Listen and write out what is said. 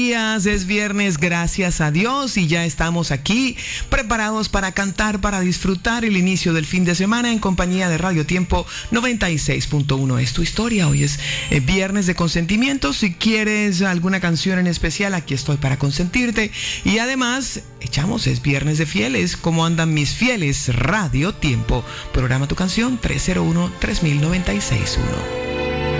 Es viernes, gracias a Dios, y ya estamos aquí preparados para cantar, para disfrutar el inicio del fin de semana en compañía de Radio Tiempo 96.1. Es tu historia. Hoy es viernes de consentimiento. Si quieres alguna canción en especial, aquí estoy para consentirte. Y además, es viernes de fieles. ¿Cómo andan mis fieles? Radio Tiempo. Programa tu canción 301-3096-1.